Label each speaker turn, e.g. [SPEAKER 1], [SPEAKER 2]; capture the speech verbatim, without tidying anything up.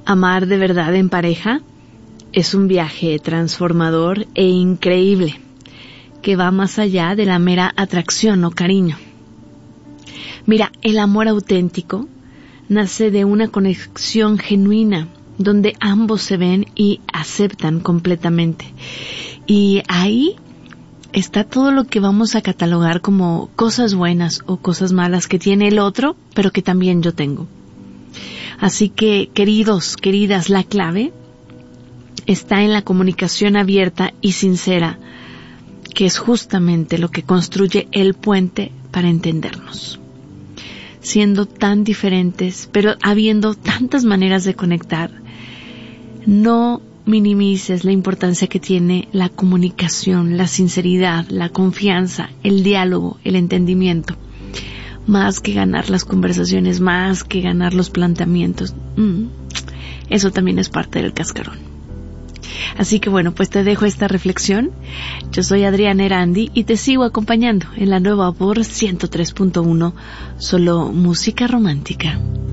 [SPEAKER 1] Amar de verdad en pareja es un viaje transformador e increíble que va más allá de la mera atracción o cariño. Mira, el amor auténtico nace de una conexión genuina donde ambos se ven y aceptan completamente. Y ahí está todo lo que vamos a catalogar como cosas buenas o cosas malas que tiene el otro, pero que también yo tengo. Así que, queridos, queridas, la clave está en la comunicación abierta y sincera, que es justamente lo que construye el puente para entendernos. Siendo tan diferentes, pero habiendo tantas maneras de conectar, no minimices la importancia que tiene la comunicación, la sinceridad, la confianza, el diálogo, el entendimiento. Más que ganar las conversaciones, más que ganar los planteamientos. Mm, eso también es parte del cascarón. Así que bueno, pues te dejo esta reflexión. Yo soy Adriana Erandi y te sigo acompañando en la nueva por ciento tres punto uno, solo música romántica.